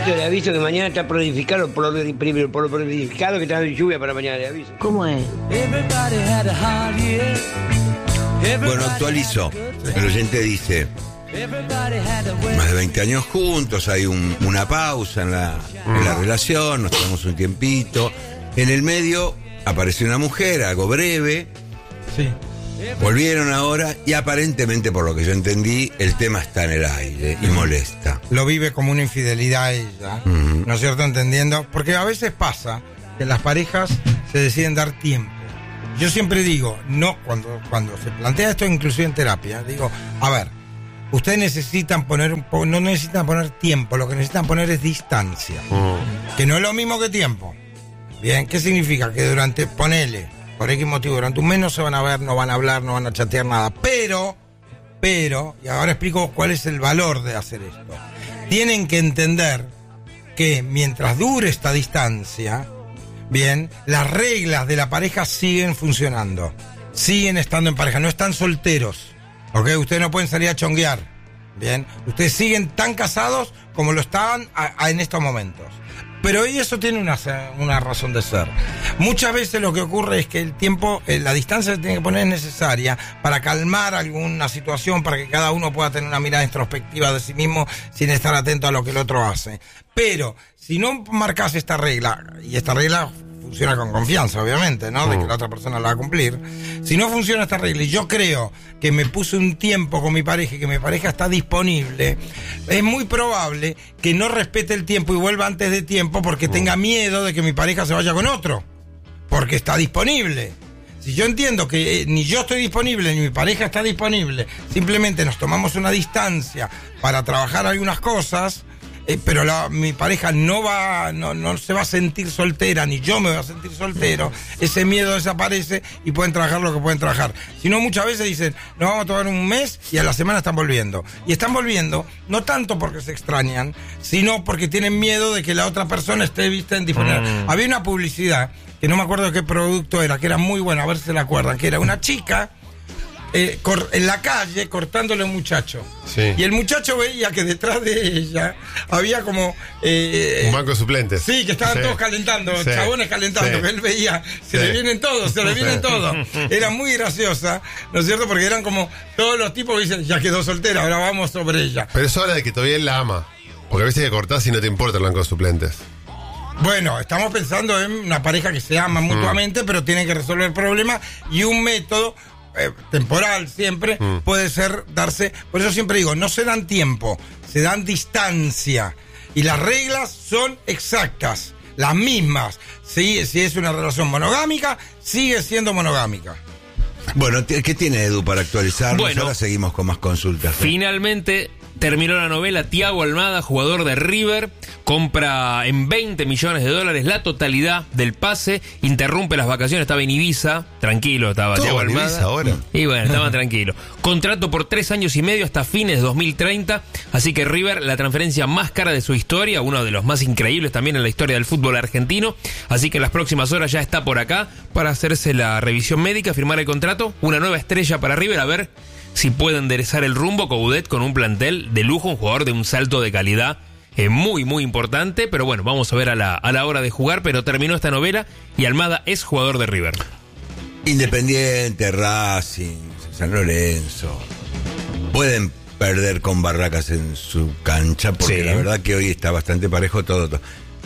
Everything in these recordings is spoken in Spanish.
le aviso que mañana está planificado por lo planificado que está en lluvia para mañana, le aviso. ¿Cómo es? Bueno, actualizo. El oyente dice: más de 20 años juntos, hay una pausa en la relación, nos tomamos un tiempito. En el medio apareció una mujer, algo breve. Sí. Volvieron ahora y aparentemente, por lo que yo entendí, el tema está en el aire y molesta. Lo vive como una infidelidad ella, ¿no es cierto? Entendiendo, porque a veces pasa que las parejas se deciden dar tiempo. Yo siempre digo, no, cuando se plantea esto inclusive en terapia, digo, a ver, ustedes necesitan no necesitan poner tiempo, lo que necesitan poner es distancia, que no es lo mismo que tiempo. Bien, ¿qué significa? Que ponele, por X motivo, durante un mes no se van a ver, no van a hablar, no van a chatear nada, pero, y ahora explico cuál es el valor de hacer esto. Tienen que entender que mientras dure esta distancia, bien, las reglas de la pareja siguen funcionando, siguen estando en pareja, no están solteros, ¿ok? Ustedes no pueden salir a chonguear, bien, ustedes siguen tan casados como lo estaban en estos momentos. Pero eso tiene una razón de ser. Muchas veces lo que ocurre es que el tiempo, la distancia se tiene que poner necesaria para calmar alguna situación, para que cada uno pueda tener una mirada introspectiva de sí mismo sin estar atento a lo que el otro hace. Pero si no marcas esta regla, y esta regla funciona con confianza, obviamente, ¿no? De que la otra persona la va a cumplir. Si no funciona esta regla y yo creo que me puse un tiempo con mi pareja y que mi pareja está disponible, es muy probable que no respete el tiempo y vuelva antes de tiempo porque tenga miedo de que mi pareja se vaya con otro, porque está disponible. Si yo entiendo que ni yo estoy disponible ni mi pareja está disponible, simplemente nos tomamos una distancia para trabajar algunas cosas, pero mi pareja no se va a sentir soltera, ni yo me voy a sentir soltero, ese miedo desaparece y pueden trabajar lo que pueden trabajar. Si no, muchas veces dicen, nos vamos a tomar un mes y a la semana están volviendo. Y están volviendo no tanto porque se extrañan, sino porque tienen miedo de que la otra persona esté vista en disponible. Había una publicidad, que no me acuerdo qué producto era, que era muy buena, a ver si se la acuerdan, que era una chica en la calle cortándole a un muchacho. Sí. Y el muchacho veía que detrás de ella había como un banco de suplentes. Sí, que estaban todos calentando, chabones calentando, que él veía, se le vienen todos. Era muy graciosa, ¿no es cierto? Porque eran como todos los tipos que dicen, ya quedó soltera, ahora vamos sobre ella. Pero eso habla de que todavía él la ama, porque a veces que cortás y no te importa el banco de suplentes. Bueno, estamos pensando en una pareja que se ama mutuamente, pero tiene que resolver problemas, y un método temporal siempre puede ser darse, por eso siempre digo, no se dan tiempo, se dan distancia, y las reglas son exactas, las mismas. Si es una relación monogámica, sigue siendo monogámica. Bueno, ¿qué tiene Edu para actualizarnos? Bueno, ahora seguimos con más consultas. Finalmente terminó la novela. Thiago Almada, jugador de River, compra en $20 millones la totalidad del pase, interrumpe las vacaciones, estaba en Ibiza, tranquilo estaba Thiago Almada. Ibiza ahora. Y bueno, estaba tranquilo. Contrato por 3 años y medio hasta fines de 2030, así que River, la transferencia más cara de su historia, uno de los más increíbles también en la historia del fútbol argentino, así que en las próximas horas ya está por acá para hacerse la revisión médica, firmar el contrato, una nueva estrella para River, a ver si puede enderezar el rumbo Coudet con un plantel de lujo, un jugador de un salto de calidad muy, muy importante. Pero bueno, vamos a ver a la hora de jugar. Pero terminó esta novela y Almada es jugador de River. Independiente, Racing, San Lorenzo pueden perder con Barracas en su cancha, porque la verdad que hoy está bastante parejo todo.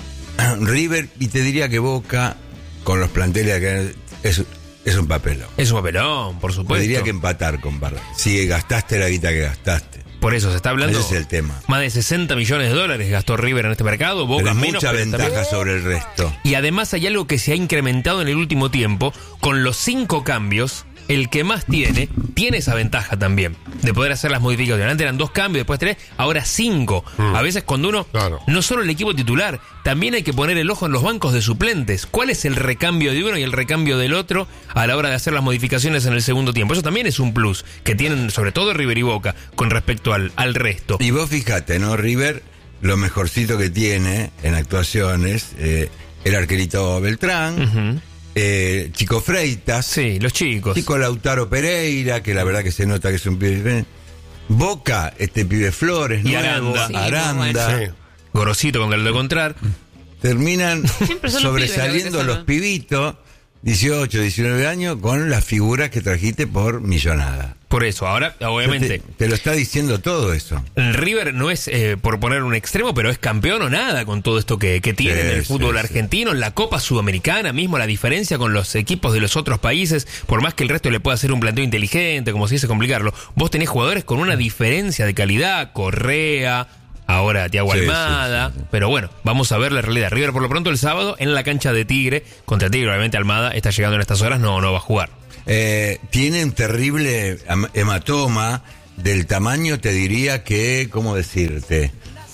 River, y te diría que Boca, con los planteles que es un papelón. Es un papelón, por supuesto. Te diría que empatar con Barracas. Si gastaste la guita que gastaste. Por eso se está hablando. Ese es el tema. Más de $60 millones gastó River en este mercado. Boca pero menos, mucha ventaja también sobre el resto. Y además hay algo que se ha incrementado en el último tiempo. Con los 5 cambios, el que más tiene esa ventaja también de poder hacer las modificaciones. Antes eran 2 cambios, después 3, ahora 5. A veces cuando uno, no solo el equipo titular, también hay que poner el ojo en los bancos de suplentes. ¿Cuál es el recambio de uno y el recambio del otro a la hora de hacer las modificaciones en el segundo tiempo? Eso también es un plus que tienen sobre todo River y Boca con respecto al resto. Y vos fíjate, ¿no? River, lo mejorcito que tiene en actuaciones, el arquerito Beltrán, Chico Freitas. Sí, los chicos. Chico Lautaro Pereira, que la verdad que se nota que es un pibe. Boca, este pibe Flores, y nuevo, Aranda. Aranda. Sí. Gorosito con el de Contrar. Terminan Siempre son los sobresaliendo pibes, los pibitos, 18, 19 años, con las figuras que trajiste por millonada. Por eso, ahora, obviamente, Te lo está diciendo todo eso. el River no es, por poner un extremo, pero es campeón o nada con todo esto que tiene en el fútbol argentino. En la Copa Sudamericana mismo, la diferencia con los equipos de los otros países, por más que el resto le pueda hacer un planteo inteligente, como se dice, complicarlo, vos tenés jugadores con una diferencia de calidad, Correa, ahora Thiago Almada, sí. pero bueno, vamos a ver la realidad. River por lo pronto el sábado en la cancha de Tigre, contra Tigre, obviamente Almada está llegando en estas horas, no va a jugar. Tiene un terrible hematoma del tamaño, te diría que, ¿cómo decirte?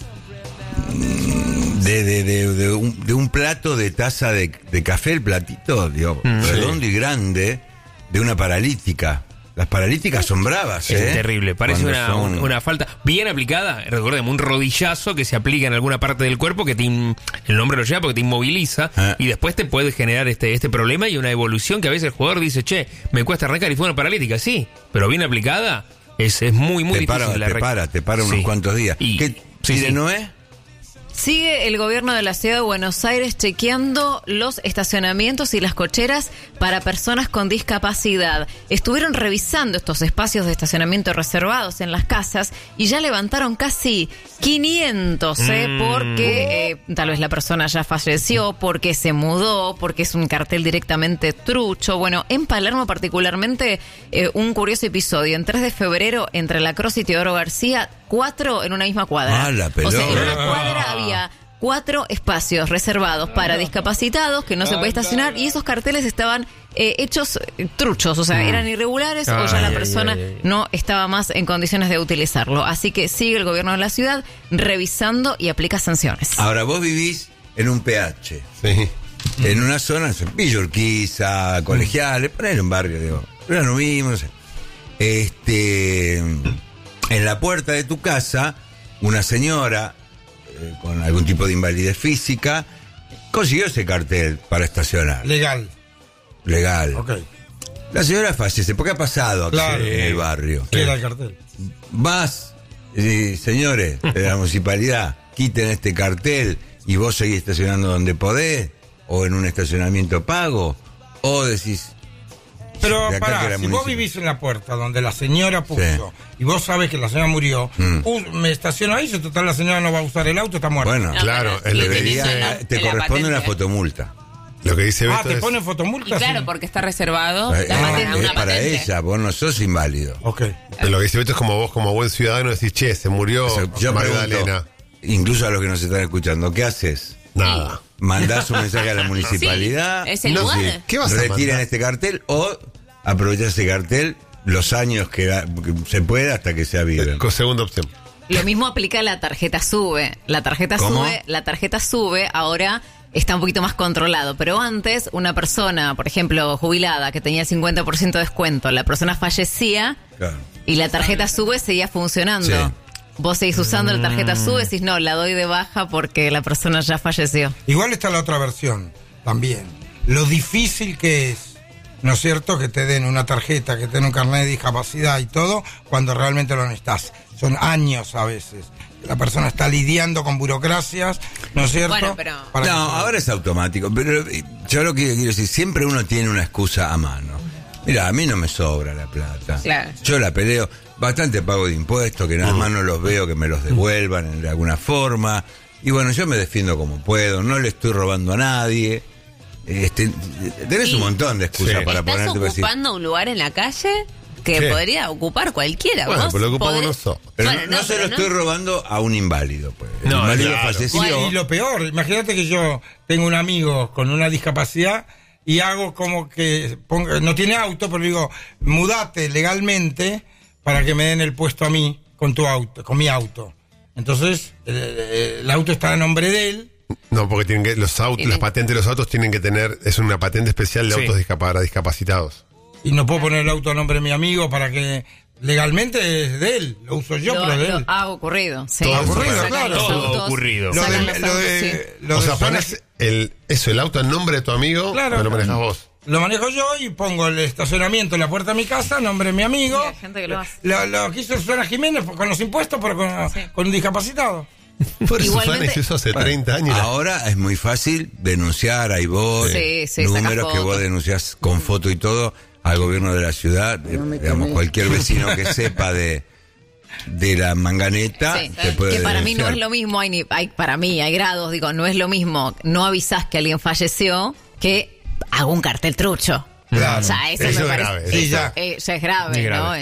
De un plato de taza de café, el platito, digo, redondo y grande, de una paralítica. Las paralíticas son bravas, Es terrible, parece Cuando una falta bien aplicada, recordemos, un rodillazo que se aplica en alguna parte del cuerpo que el nombre lo lleva porque te inmoviliza y después te puede generar este problema y una evolución que a veces el jugador dice, che, me cuesta arrancar y fue una paralítica, sí, pero bien aplicada es muy difícil. Te para unos cuantos días. ¿Qué sí. Noé? Sigue el gobierno de la ciudad de Buenos Aires chequeando los estacionamientos y las cocheras para personas con discapacidad. Estuvieron revisando estos espacios de estacionamiento reservados en las casas y ya levantaron casi 500, porque tal vez la persona ya falleció, porque se mudó, porque es un cartel directamente trucho. Bueno, en Palermo particularmente, un curioso episodio. En 3 de febrero, entre La Croce y Teodoro García, 4 en una misma cuadra. La pelota. O sea, en una cuadra había 4 espacios reservados para discapacitados que no se puede estacionar y esos carteles estaban hechos truchos, o sea, eran irregulares o ya la persona no estaba más en condiciones de utilizarlo. Así que sigue el gobierno de la ciudad revisando y aplica sanciones. Ahora, vos vivís en un PH. Sí. En una zona, Villa Urquiza, Colegiales, poner un barrio, digo. Pero no mismo, no sé. En la puerta de tu casa, una señora con algún tipo de invalidez física consiguió ese cartel para estacionar. Legal. Ok. La señora fallece, porque ha pasado aquí en el barrio. ¿Qué era el cartel? Vas, señores de la municipalidad, quiten este cartel y vos seguís estacionando donde podés, o en un estacionamiento pago, o decís... Pero pará, si vos vivís en la puerta donde la señora puso y vos sabés que la señora murió, me estaciono ahí, si total la señora no va a usar el auto, está muerta. Bueno, no, claro, te corresponde una fotomulta. Lo que dice Beto ¿te ponen fotomulta? Y claro, porque está reservado. Es para ella, vos no sos inválido. Ok. Pero lo que dice Beto es como vos, como buen ciudadano, decís, che, se murió Yo Magdalena. pregunto, incluso a los que nos están escuchando, ¿qué haces? Nada. ¿Mandás un mensaje a la municipalidad? Sí, es el lugar. ¿Qué vas a retiren mandar? este cartel o aprovechar ese cartel los años que se pueda hasta que sea vida. Con segunda opción. Lo mismo aplica a la tarjeta SUBE. La tarjeta SUBE ahora está un poquito más controlado, pero antes una persona, por ejemplo, jubilada, que tenía 50% de descuento, la persona fallecía y la tarjeta SUBE seguía funcionando. Sí. Vos seguís usando la tarjeta SUBE, decís, no, la doy de baja porque la persona ya falleció. Igual está la otra versión también. Lo difícil que es, ¿no es cierto?, que te den una tarjeta, que te den un carnet de discapacidad y todo, cuando realmente lo necesitas. Son años a veces. La persona está lidiando con burocracias, ¿no es cierto? Bueno, pero... Ahora es automático, pero yo lo que quiero decir, siempre uno tiene una excusa a mano. Mira, a mí no me sobra la plata. Claro. Yo la peleo, bastante pago de impuestos, que nada más no los veo, que me los devuelvan de alguna forma. Y bueno, yo me defiendo como puedo, no le estoy robando a nadie. Tenés un montón de excusas para ¿Estás ponerte. ocupando un lugar en la calle que ¿Qué? podría ocupar cualquiera? Bueno, ¿Vos pero lo ocupamos podés- nosotros. Pero Bueno, no se lo estoy robando a un inválido, pues. El No, inválido claro. falleció. Bueno, y lo peor, imagínate que yo tengo un amigo con una discapacidad y hago como que no tiene auto, pero digo, mudate legalmente para que me den el puesto a mí con tu auto, con mi auto. Entonces, el auto está a nombre de él. No, porque tienen que, las patentes de los autos tienen que tener, es una patente especial de Sí. autos para discapacitados. Y no puedo poner el auto a nombre de mi amigo para que legalmente es de él, lo uso yo, pero de él. Ha ocurrido, sí. Todo Ha ocurrido, Sacan claro. los Todo autos, ocurrido. Lo sacan de, los lo autos, de, sí. lo O de sea, zonas- pones el auto en nombre de tu amigo, Claro, pero lo claro. manejas vos. lo manejo yo y pongo el estacionamiento en la puerta de mi casa, nombre de mi amigo. Sí, hay gente que lo hace. Lo que hizo Susana Jiménez con los impuestos, pero con un discapacitado. Por eso Igualmente- se usó hace 30 años. Ahora es muy fácil denunciar, hay voz, Sí, sí, números saca que vos foto. denunciás con foto y todo al gobierno de la ciudad. Digamos, cualquier vecino que sepa de la manganeta Sí, te puede que para mí no denunciar. es lo mismo, para mí hay grados, digo, no es lo mismo, no avisás que alguien falleció que hago un cartel trucho. Claro. O sea, eso, Eso me es parece, grave. Sí, eso, ya. ya es grave, Muy grave. ¿no?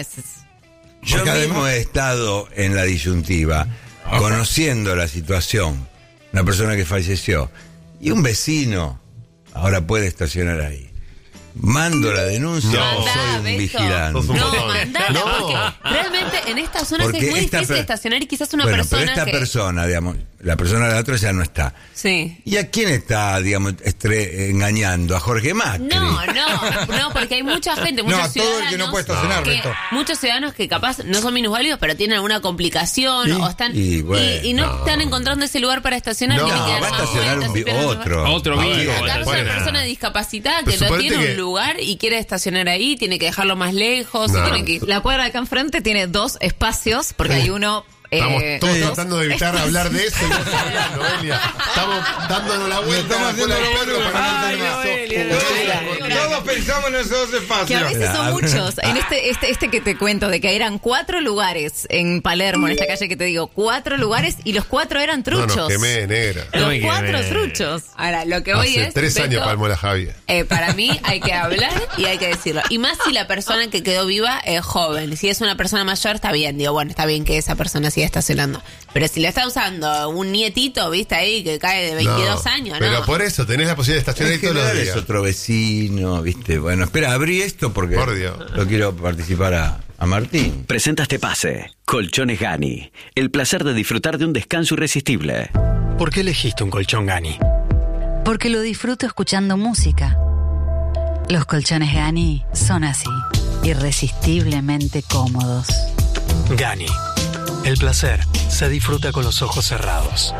Yo Porque mismo además- he estado en la disyuntiva, conociendo la situación, una persona que falleció, y un vecino ahora puede estacionar ahí. ¿Mando la denuncia No. o soy Mandá, un Beto. vigilante? Sos un No, botón. mandala, No. porque realmente en estas zonas Porque es muy esta difícil per- estacionar y quizás una bueno, persona pero esta que... persona, digamos, la persona de la otra ya no está. Sí. ¿Y a quién está, digamos, engañando? ¿A Jorge Macri? No, porque hay mucha gente, muchos No, a todo el que no puede estacionar, que- Beto. muchos ciudadanos que capaz no son minusválidos, pero tienen alguna complicación o están Y bueno, y no están encontrando ese lugar para estacionar. No, tienen que va dar a más estacionar vueltas, y pierden otro. Otro A vivo. ver, Acá es Bueno. una persona discapacitada Pero que no suponete tiene que- un lugar y quiere estacionar ahí, tiene que dejarlo más lejos, No. y tiene que... La cuadra de acá enfrente tiene 2 espacios, porque hay uno... Estamos todos dos tratando de evitar hablar de eso y no sabía, Noelia. Estamos dándonos la vuelta. estamos haciendo con el lo perro bueno para para no no tener tener eso. Todos pensamos en esos dos Que a espacios. veces son muchos. En este que te cuento, de que eran 4 lugares en Palermo, en esta calle que te digo, 4 lugares y los 4 eran No truchos. nos quemé, negra. No me Los 4 quemé. truchos. Ahora, lo que voy Hace es... 3 años Beto, palmó la Javier. Para mí hay que hablar y hay que decirlo. Y más si la persona que quedó viva es joven. Si es una persona mayor, está bien. Digo, bueno, está bien que esa persona siga estacionando. Pero si la está usando un nietito, viste ahí, que cae de 22 años, ¿no? Pero por eso tenés la posibilidad de estacionar En ahí todos los general días. es otro vecino, ¿viste? Bueno, espera, abrí esto porque Por Dios. lo quiero participar a Martín. Presenta este pase. Colchones Gani. El placer de disfrutar de un descanso irresistible. ¿Por qué elegiste un colchón Gani? Porque lo disfruto escuchando música. Los colchones Gani son así, irresistiblemente cómodos. Gani. El placer se disfruta con los ojos cerrados.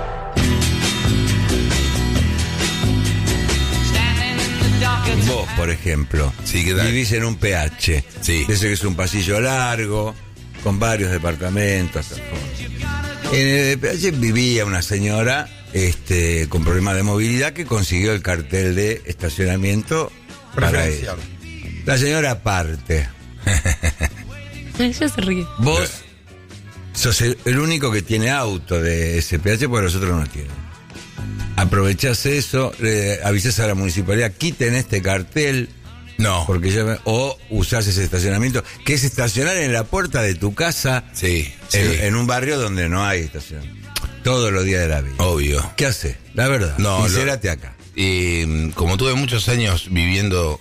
Vos, por ejemplo, Sí, ¿qué tal? vivís en un PH. Sí. Ese que es un pasillo largo, con varios departamentos. En el PH vivía una señora con problemas de movilidad que consiguió el cartel de estacionamiento para ella. Preferencial. La señora parte. Ella se ríe. Vos sos el único que tiene auto de SPH porque los otros no tienen. Aprovechás eso, le avisás a la municipalidad, quiten este cartel. No. Porque o usás ese estacionamiento, que es estacionar en la puerta de tu casa Sí, sí. en un barrio donde no hay estación. Todos los días de la vida. Obvio. ¿Qué haces? La verdad. No, Sincérate acá. Como tuve muchos años viviendo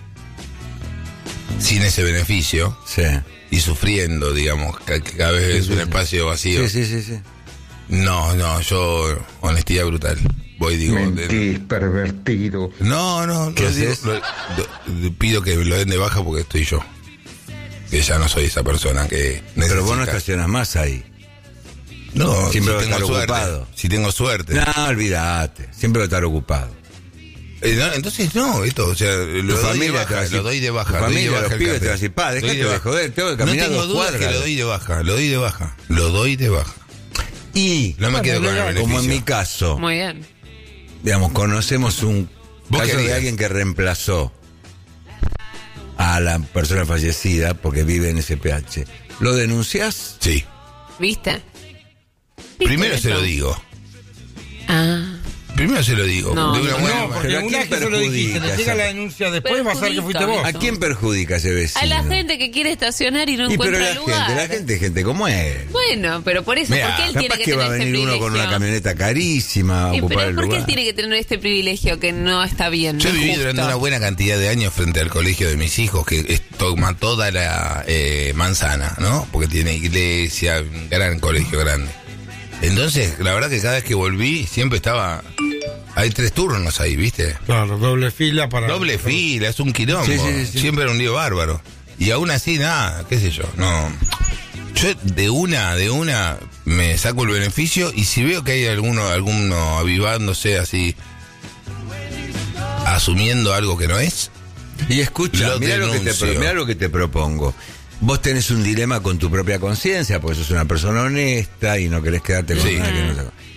sin ese beneficio Sí. y sufriendo, digamos, que cada vez es un espacio vacío. Sí. No, yo, honestidad brutal. Voy, digo. pervertido. No, ¿Qué digo, haces? pido que lo den de baja porque estoy yo. Que ya no soy esa persona que necesita. Pero vos no estacionas más ahí. No, Siempre vas a tengo estar suerte. ocupado. Si tengo suerte. No, olvídate. Siempre vas a estar ocupado. No, entonces no, esto, o sea, lo Tu doy familia de te va a baja, decir- lo doy de baja. tu doy de familia, baja los el pibes cartel. te van a decir, pa, Doy dejate de de baja. joder, tengo que caminar No tengo 2 dudas cuadras. que lo doy de baja, lo doy de baja, lo doy de baja. Y, No me quedo con el beneficio. como en mi caso, Muy bien. digamos, conocemos un ¿Vos caso qué de harías? alguien que reemplazó a la persona fallecida porque vive en SPH. ¿Lo denunciás? Sí. ¿Viste? Primero se eso? lo digo. Ah. Primero se lo digo. No, de una no, buena No, manera. porque ¿Pero a una quién vez que se lo dijiste, perjudica le llega esa- la denuncia después, va a ser que fuiste vos. Perjudica, ¿A quién perjudica ese vecino? A la gente que quiere estacionar y no Y pero encuentra la lugar. gente es gente como él. Bueno, pero por eso, Mirá, ¿por qué él Capaz tiene que, que va a tener este venir uno privilegio? con una camioneta carísima a Sí, ocupar pero el ¿por qué lugar. él tiene que tener este privilegio que no está bien? Yo no es viví justo? durante una buena cantidad de años frente al colegio de mis hijos, que toma toda la manzana, ¿no? Porque tiene iglesia, un gran colegio grande. Entonces, la verdad que cada vez que volví, siempre estaba... Hay 3 turnos ahí, ¿viste? Claro, doble fila para... Doble fila, es un quilombo. Sí. Siempre era un lío bárbaro. Y aún así, nada, qué sé yo, no... Yo de una me saco el beneficio y si veo que hay alguno avivándose así, asumiendo algo que no es, Y escucha, Lo mirá denuncio. lo que te propongo. Vos tenés un dilema con tu propia conciencia, porque sos una persona honesta y no querés quedarte con Sí. nada que no te...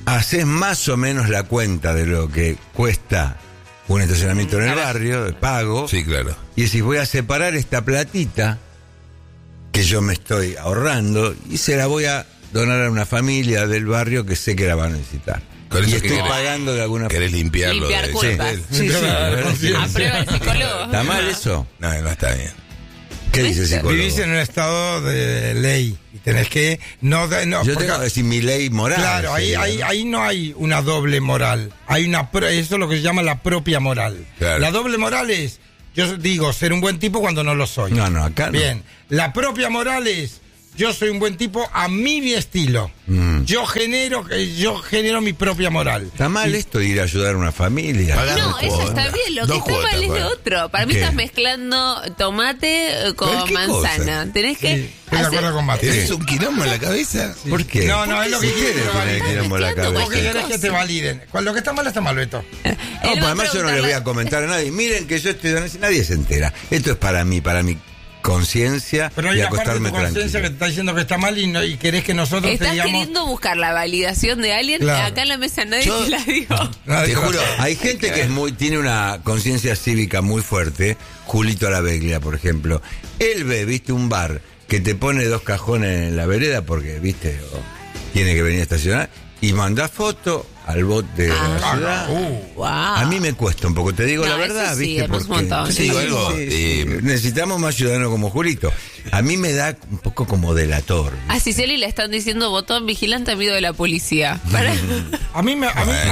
haces más o menos la cuenta de lo que cuesta un estacionamiento en el barrio, de pago. Sí, claro. Y decís, voy a separar esta platita que yo me estoy ahorrando y se la voy a donar a una familia del barrio que sé que la va a necesitar. Con Y eso estoy que pagando de alguna Querés limpiarlo. Limpiar culpas. Sí, sí. Aprueba el psicólogo. ¿Está mal eso? No está bien. ¿Qué dice el psicólogo? Vivís en un estado de ley y tenés que... No, Yo porque- tengo que decir mi ley moral. Claro, ahí no hay una doble moral. Eso es lo que se llama la propia moral. Claro. La doble moral es, yo digo, ser un buen tipo cuando no lo soy. No, acá no. Bien. La propia moral es, yo soy un buen tipo a mi estilo. Yo genero mi propia moral. Está mal esto de ir a ayudar a una familia. No, eso está bien. Lo que está mal es de otro. Para mí ¿Qué? estás mezclando tomate con Cualquier manzana. cosa. Tenés que. Estoy de acuerdo con Mate. ¿Tenés un quilombo en la cabeza? ¿Por qué? No, es lo que quiere quieres poner quilombo en la Mezclando Porque cabeza. querés que te validen. Lo que está mal, Beto. No, Él pues va a además yo no le voy a preguntarle- comentar a nadie. Miren que yo estoy donando, nadie se entera. Esto es para mi conciencia Pero hay y una parte de acostarme tu conciencia tranquilo. que te está diciendo que está mal y querés que nosotros te Estás digamos... queriendo buscar la validación de alguien. Claro. Acá en la mesa nadie Yo- te la dijo. Te juro, hay gente que tiene una conciencia cívica muy fuerte. Julito Laveglia, por ejemplo. Él ve, viste, un bar que te pone 2 cajones en la vereda porque, viste, tiene que venir a estacionar y manda foto al bot de la ciudad. Wow. A mí me cuesta un poco, te digo No, la eso verdad, sí, ¿viste? hemos un montón. Yo te digo algo, Necesitamos más ciudadanos como Julito. A mí me da un poco como delator. A Ciceli le están diciendo botón vigilante amigo de la policía. Para- A mí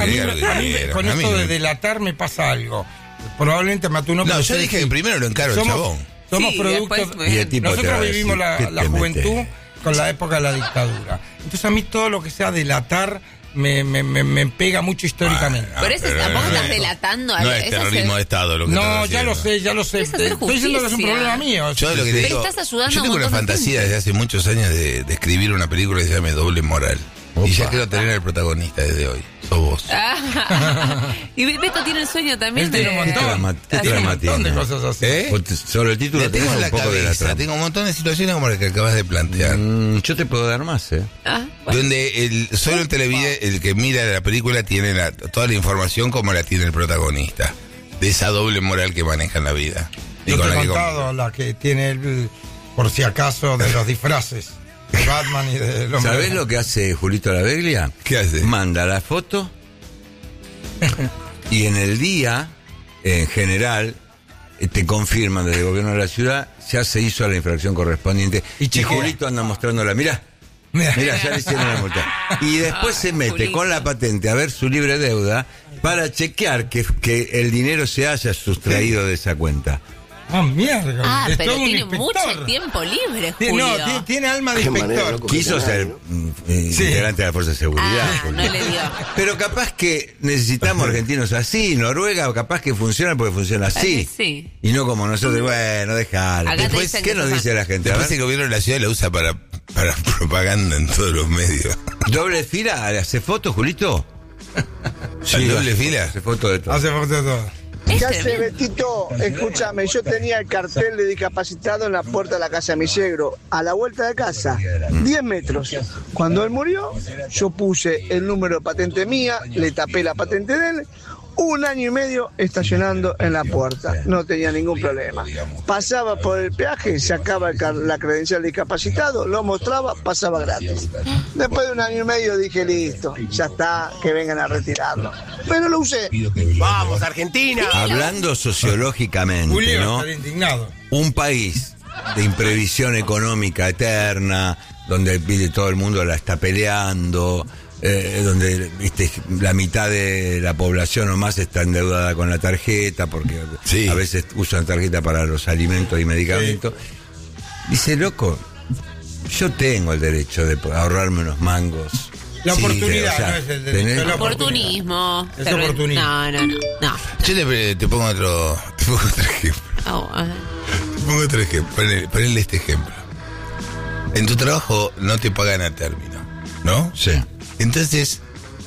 con A mí esto no. de delatar me pasa algo. Probablemente Matuno... No, pero yo ustedes dije sí. que primero lo encaro el chabón. Somos Sí, productos... después- Y el tipo te va Nosotros a vivimos decir, ¿qué la te juventud metes? con la época de la dictadura. Entonces a mí todo lo que sea delatar me pega mucho históricamente. Por eso pero tampoco no, estás no. relatando No algo. es Eso terrorismo de Estado lo que No, estás ya lo haciendo. sé, ya lo sé. Es hacer Estoy diciendo que es un justicia. problema mío. Yo lo que te Pero digo, estás ayudando yo a tengo un una montón de fantasía gente. desde hace muchos años de escribir una película que se llame Doble Moral. Y ya quiero tener al protagonista desde hoy. Sos vos. Y Beto tiene el sueño también Él tiene un montón. ¿Qué Hace un trama montón de tiene? cosas así. ¿Eh? Solo el título Le tengo tenés en la un poco de la cabeza, trama. tengo un montón de situaciones como la que acabas de plantear. Yo te puedo dar más, ¿eh? Donde solo el televidente, el que mira la película tiene toda la información como la tiene el protagonista. De esa doble moral que maneja en la vida. Y Yo con te la he que contado la que tiene el, por si acaso, de los disfraces. De Batman y del hombre. ¿Sabés lo que hace Julito Laveglia? ¿Qué hace? Manda la foto y en el día, en general, te confirman desde el gobierno de la ciudad, ya se hizo la infracción correspondiente. Y chequea. Julito anda mostrándola, mirá, ya le hicieron la multa. Y después se mete Julito. con la patente a ver su libre deuda para chequear que el dinero se haya sustraído de esa cuenta. Ah, mierda. Es pero todo un tiene inspector. mucho tiempo libre, No, Julio. tiene alma de inspector. Quiso ser integrante de la Fuerza de Seguridad. No le dio. Pero capaz que necesitamos argentinos así, Noruega, capaz que funciona porque funciona así. Sí. Y no como nosotros, bueno, déjalo. Acá te Después, dicen ¿qué que nos sos dice la gente? A Después el ver, gobierno de la ciudad la usa para propaganda en todos los medios. ¿doble fila? ¿Hace fotos, Julito? ¿Doble fila? Hace fotos de todo. Hace foto de todo. Es ¿Qué hace, tremendo. Betito? Escúchame, yo tenía el cartel de discapacitado en la puerta de la casa de mi suegro, a la vuelta de casa, 10 metros. Cuando él murió, yo puse el número de patente mía, le tapé la patente de él, 1 año y medio estacionando en la puerta, no tenía ningún problema. Pasaba por el peaje, sacaba la credencial de discapacitado, lo mostraba, pasaba gratis. Después de 1 año y medio dije, listo, ya está, que vengan a retirarlo. Pero lo usé. ¡Vamos, Argentina! Hablando sociológicamente, Julio ¿no? estaría indignado. Un país de imprevisión económica eterna, donde viste, todo el mundo la está peleando, donde viste, la mitad de la población o más está endeudada con la tarjeta, porque Sí. a veces usan tarjeta para los alimentos y medicamentos. Dice, loco, yo tengo el derecho de ahorrarme unos mangos. La Sí, oportunidad, o sea, no es el derecho, tenés- es la Oportunismo. Es oportunismo. No. Yo te pongo otro ejemplo. Te pongo otro ejemplo. Ponele este ejemplo. En tu trabajo no te pagan a término, ¿no? Sí. Entonces,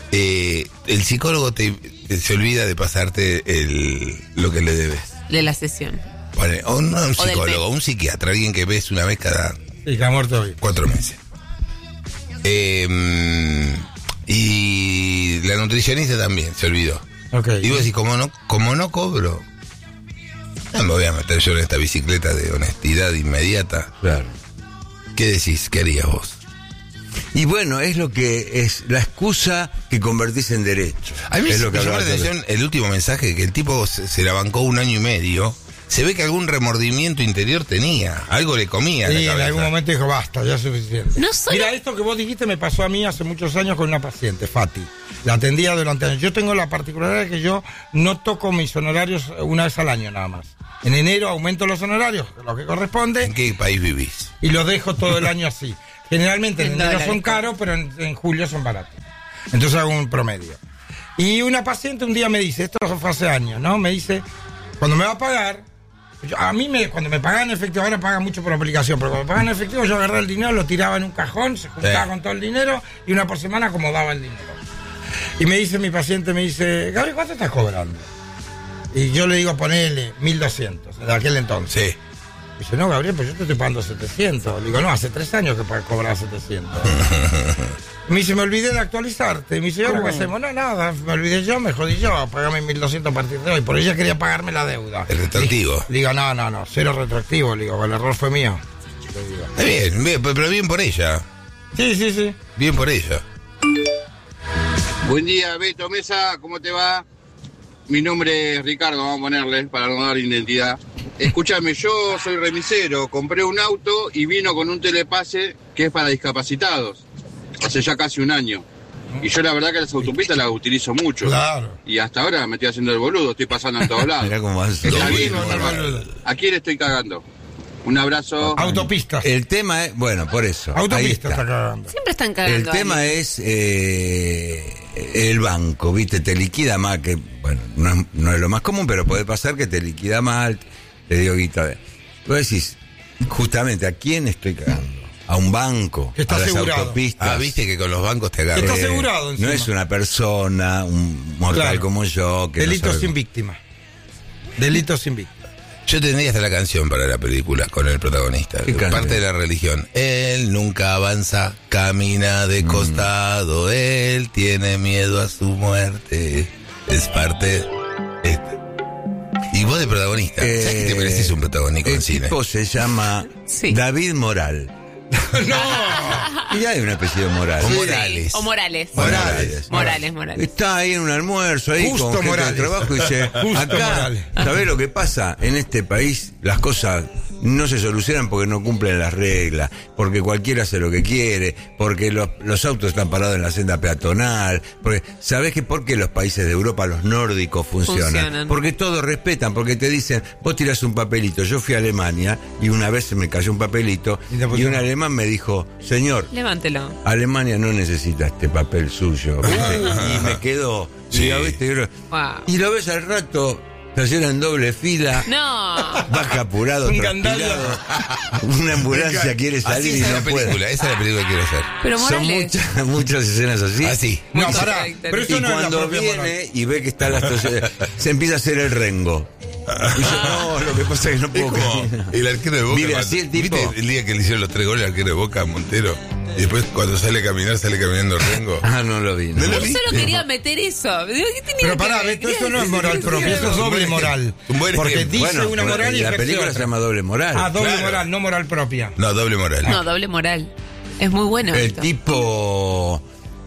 el psicólogo se olvida de pasarte lo que le debes. De la sesión. Pone, o no un O del psicólogo, un psiquiatra, alguien que ves una vez cada Y que ha muerto hoy. 4 meses. Y la nutricionista también se olvidó. Okay. Y vos decís, como no cobro, no me voy a meter yo en esta bicicleta de honestidad inmediata. Claro. ¿Qué decís? ¿Qué harías vos? Y bueno, es lo que es la excusa que convertís en derecho. A mí es me lo que llamó la hablaba atención el último mensaje, que el tipo se la bancó 1 año y medio. Se ve que algún remordimiento interior tenía, algo le comía. Sí, la en cabeza. algún momento dijo, basta, ya es suficiente. No solo- Mira, esto que vos dijiste me pasó a mí hace muchos años con una paciente, Fati. La atendía durante años. Yo tengo la particularidad de que yo no toco mis honorarios una vez al año nada más. En enero aumento los honorarios, lo que corresponde. ¿En qué país vivís? Y los dejo todo el año así. Generalmente en enero son caros, pero en julio son baratos. Entonces hago un promedio. Y una paciente un día me dice, esto fue hace años, ¿no? Me dice, cuando me va a pagar, cuando me pagan en efectivo, ahora pagan mucho por aplicación, pero cuando me pagan en efectivo yo agarraba el dinero, lo tiraba en un cajón, se juntaba con todo el dinero y una por semana acomodaba el dinero. Y me dice mi paciente, me dice, Gabriel, ¿cuánto estás cobrando? Y yo le digo, ponele 1.200, de aquel entonces. Sí. Dice, no, Gabriel, pues yo te estoy pagando 700. Le digo, no, hace 3 años que cobraba 700. Me dice, me olvidé de actualizarte. Y me dice, ¿ahora qué hacemos? No, nada, me olvidé yo, me jodí yo, pagame 1.200 a partir de hoy. Por ella quería pagarme la deuda. El retroactivo. Le digo, no, cero retroactivo. Le digo, el error fue mío. Le digo. Está bien, pero bien por ella. Sí. Bien por ella. Buen día, Beto Mesa, ¿cómo te va? Mi nombre es Ricardo, vamos a ponerle, para no dar identidad. Escúchame, yo soy remisero, compré un auto y vino con un telepase que es para discapacitados, hace ya casi 1 año. Y yo la verdad que las autopistas las utilizo mucho. Claro. Y hasta ahora me estoy haciendo el boludo, estoy pasando en todos lados. Mirá cómo vas. ¿Está bien o está mal? ¿A quién estoy cagando? Un abrazo. Autopistas. El tema es, bueno, por eso. Autopistas ahí está cagando. Siempre están cagando. El tema es el banco, ¿viste? Te liquida mal, que bueno, no es lo más común, pero puede pasar que te liquida mal, te dio guita. Vos decís, justamente, ¿a quién estoy cagando? A un banco, Está a las asegurado. autopistas. Viste que con los bancos te agarran. Está asegurado encima. No es una persona, un mortal Claro. como yo. Que Delito no sabe sin víctima. Delito sin víctima. Yo tendría hasta la canción para la película con el protagonista. ¿Qué canción? Parte de la religión. Él nunca avanza, camina de costado. Él tiene miedo a su muerte. Es parte. Y vos de protagonista. ¿Sabes que te mereces un protagónico en El cine? tipo se llama David Moral. Y hay un apellido Moral. O Morales. O Morales. Morales. Está ahí en un almuerzo ahí Justo con gente Morales. de trabajo y dice, Justo acá, Morales. ¿sabés lo que pasa? En este país las cosas no se solucionan porque no cumplen las reglas, porque cualquiera hace lo que quiere, porque los autos están parados en la senda peatonal, porque ¿sabés que por qué los países de Europa, los nórdicos, funcionan? Porque todos respetan, porque te dicen, vos tirás un papelito. Yo fui a Alemania y una vez se me cayó un papelito y un alemán me dijo, señor, Levántelo. Alemania no necesita este papel suyo, ¿viste? Y me quedó. Sí. Wow. Y lo ves al rato, estaciona en doble fila, No. baja apurado, Un transpirado. Una ambulancia quiere salir y Así es no la película. puede. Esa es la película que quiero hacer. Pero Son Morales. muchas escenas así. Así. No, Mucho pará. carácter. Pero Y eso no es la cuando propia viene Moral. y ve que está la estación, se empieza a hacer el rengo. Y dice, no, lo que pasa es que no Es puedo como caminar. el arquero de Boca. Vive así el tipo. ¿Viste el día que le hicieron los 3 goles al arquero de Boca, Montero? Y después cuando sale a caminar, sale caminando Rengo. Ah, no lo vi. ¿No lo Él viste? solo quería meter eso. Digo, ¿qué tenía Pero que pará, ver? Beto, eso no es moral propia, eso es doble moral. Un buen Porque ejemplo. dice Bueno, una moral y la ejerce película otra. se llama Doble Moral. Ah, doble Claro. moral, no moral propia. No, doble moral. No, doble moral. Es muy bueno. El esto. tipo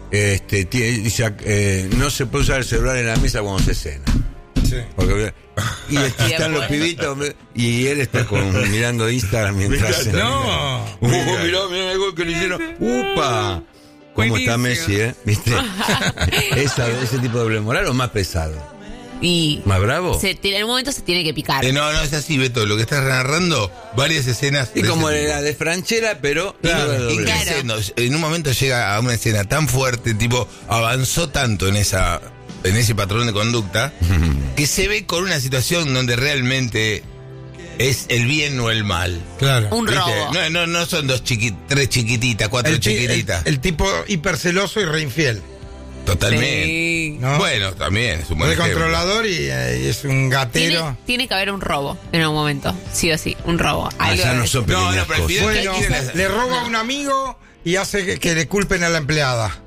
dice, no se puede usar el celular en la mesa cuando se cena. Sí. Porque, y están los pibitos y él está mirando Instagram mientras No. mirá el gol que le hicieron. ¡Upa! ¿Cómo está Messi, ¿Viste? Ese tipo de doble moral o más pesado. Y ¿Más bravo? en un momento se tiene que picar. No, es así, Beto. Lo que estás narrando, varias escenas. Y de como ese tipo. la de Franchella, pero Y doble. creciendo. En un momento llega a una escena tan fuerte, tipo, avanzó tanto en ese patrón de conducta, que se ve con una situación donde realmente es el bien o el mal. Claro. Un ¿Viste? robo. No son 3 chiquititas, 4 chiquititas. El tipo hiperceloso y reinfiel. Totalmente. Sí. ¿No? Bueno, también es un buen Es ejemplo. controlador y es un gatero. Tiene que haber un robo en algún momento. Sí o sí, un robo. Algo Ya no de- son pequeñas pero al cosas. final Bueno, tiene la- le roba a un amigo y hace que le culpen a la empleada.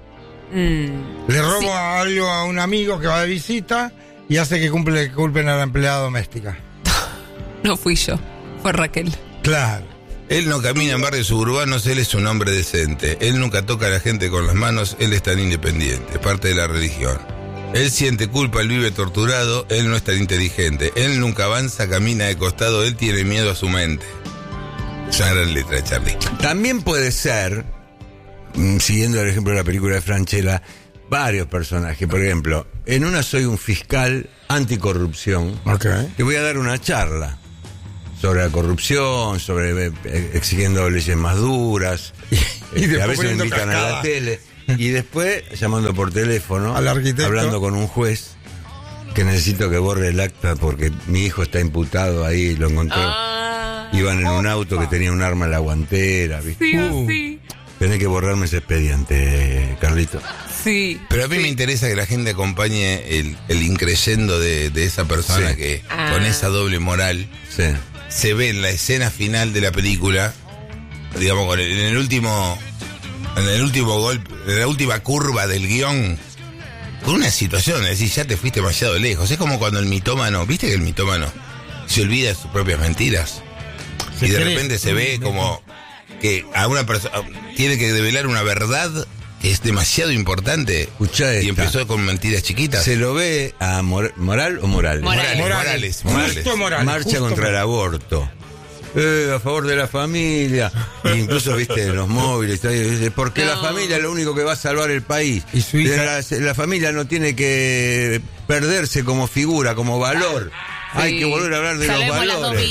Le robo algo a un amigo que va de visita y hace que culpen a la empleada doméstica. No fui yo, fue Raquel. Claro. Él no camina en barrios suburbanos, él es un hombre decente. Él nunca toca a la gente con las manos, él es tan independiente, es parte de la religión. Él siente culpa, él vive torturado, él no es tan inteligente. Él nunca avanza, camina de costado, él tiene miedo a su mente. Es una gran letra de Charlie. También puede ser, siguiendo el ejemplo de la película de Francella, varios personajes. Por ejemplo, en una soy un fiscal anticorrupción. Okay. Te voy a dar una charla sobre la corrupción, sobre exigiendo leyes más duras. A veces me invitan a la tele. Y después, llamando por teléfono, al arquitecto, hablando con un juez, que necesito que borre el acta porque mi hijo está imputado ahí, lo encontró. Iban en un auto que tenía un arma en la guantera, ¿viste? Sí. Tenés que borrarme ese expediente, Carlito. Sí. Pero a mí me interesa que la gente acompañe el increyendo de esa persona que con esa doble moral se ve en la escena final de la película, digamos, en el último golpe, en la última curva del guión, con una situación, es decir, ya te fuiste demasiado lejos. Es como cuando el mitómano, ¿viste que el mitómano se olvida de sus propias mentiras? Y de repente se ve como que a una persona tiene que develar una verdad que es demasiado importante. Escuchá esta. Y empezó con mentiras chiquitas. Se lo ve a ¿Moral o Morales? Morales. Marcha contra el aborto. A favor de la familia. Incluso, viste, los móviles. Porque la familia es lo único que va a salvar el país. Y su hija... la familia no tiene que perderse como figura, como valor. Hay que volver a hablar de los valores.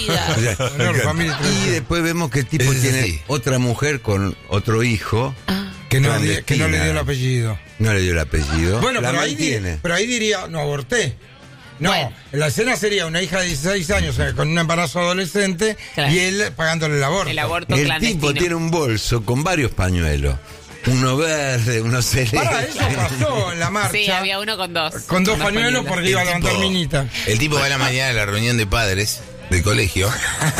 Y después vemos que el tipo tiene otra mujer con otro hijo. Que no le dio el apellido. No le dio el apellido. Bueno, pero ahí diría, no aborté. No, la escena sería una hija de 16 años con un embarazo adolescente y él pagándole el aborto. El tipo tiene un bolso con varios pañuelos. Uno verde, uno celeste. Eso pasó en la marcha. Sí, había uno con dos. Con dos pañuelos porque iba a levantar minita. El tipo va a la mañana a la reunión de padres del colegio,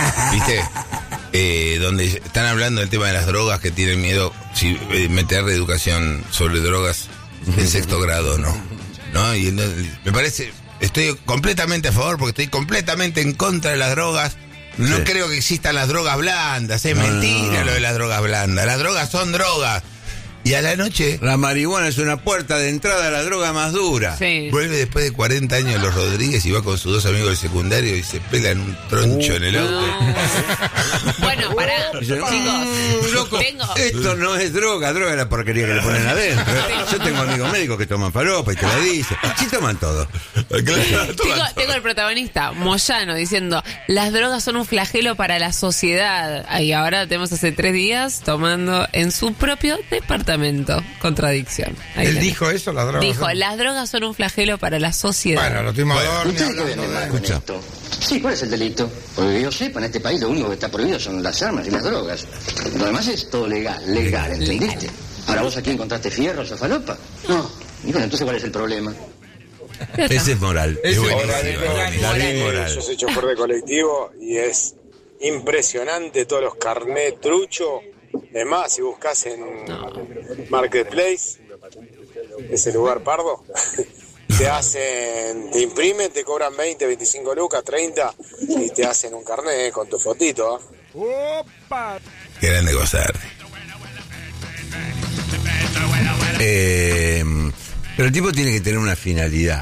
¿viste? Donde están hablando del tema de las drogas, que tienen miedo si meter educación sobre drogas en sexto grado, ¿no? Y me parece, estoy completamente a favor porque estoy completamente en contra de las drogas. No creo que existan las drogas blandas, es mentira lo de las drogas blandas. Las drogas son drogas. Y a la noche... La marihuana es una puerta de entrada a la droga más dura. Sí. Vuelve después de 40 años los Rodríguez y va con sus dos amigos del secundario y se pegan un troncho en el auto. Bueno, pará, chicos. Loco, esto no es droga es la porquería que le ponen adentro. Yo tengo amigos médicos que toman falopa y te la dicen. Sí toman todo. Tengo el protagonista, Moyano, diciendo, las drogas son un flagelo para la sociedad. Y ahora tenemos hace 3 días tomando en su propio departamento. Contradicción. Él dijo eso, las drogas. Dijo, las drogas son un flagelo para la sociedad. Bueno, lo tuvimos Escucha. Sí, ¿cuál es el delito? Porque yo sepa, en este país lo único que está prohibido son las armas y las drogas. Lo demás es todo legal, ¿entendiste? Ahora, ¿vos aquí encontraste fierros o falopa? No. Y bueno, entonces, ¿cuál es el problema? Ese es moral. Es buenísimo. David Moral. Yo soy chofer de colectivo y es impresionante todos los carnet trucho. Es más, si buscas en Marketplace, ese lugar pardo, te imprimen, te cobran 20, 25 lucas, 30 y te hacen un carnet con tu fotito. ¡Opa! Qué grande gozar. Pero el tipo tiene que tener una finalidad.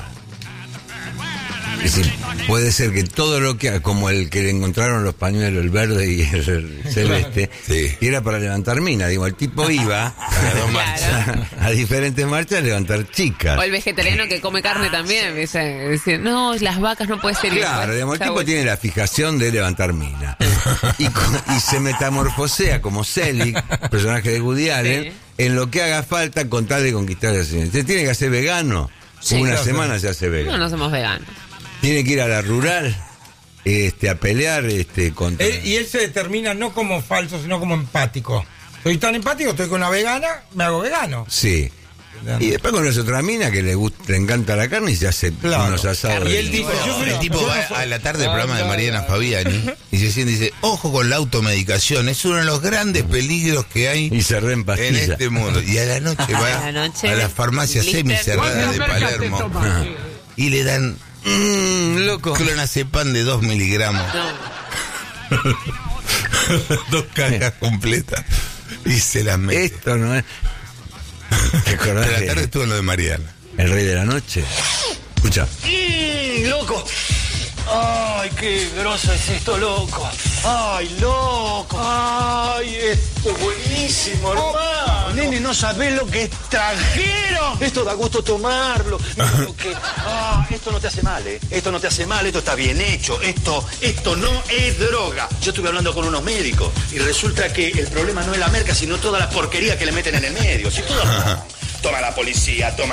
Es decir, puede ser que todo lo que, como el que le encontraron los pañuelos, el verde y el celeste, era para levantar mina. Digo, el tipo iba a diferentes marchas a levantar chicas. O el vegetariano que come carne también, dice, no, las vacas no puede ser. Claro, digamos, el tipo tiene la fijación de levantar mina. y se metamorfosea como Selig, personaje de Woody Allen, en lo que haga falta con tal de conquistar a la señora. ¿Se tiene que hacer vegano? Una semana se hace vegano. No somos veganos. Tiene que ir a la rural a pelear contra... Y él se determina no como falso, sino como empático. Soy tan empático, estoy con una vegana, me hago vegano. Sí. Y después conoce otra mina que le encanta la carne y se hace unos asados. Y él dice, el tipo va a la tarde del programa de Mariana Fabiani y se siente y dice, ojo con la automedicación, es uno de los grandes peligros que hay y se en este mundo. Y a la noche va a la farmacia semicerrada de Palermo y le dan clonazepam de 2 miligramos. 2 cajas completas. Y se las mete. Esto no es... ¿Te acordás? De la tarde estuvo en lo de Mariana. El rey de la noche. Escucha. ¡Loco! ¡Ay, qué groso es esto, loco! ¡Ay, loco! ¡Ay, esto es buenísimo, hermano! Nene, ¿no sabés lo que es extranjero? Esto da gusto tomarlo. Esto no te hace mal, ¿eh? Esto no te hace mal, esto está bien hecho. Esto no es droga. Yo estuve hablando con unos médicos y resulta que el problema no es la merca, sino toda la porquería que le meten en el medio. Si todo... Toma la policía, toma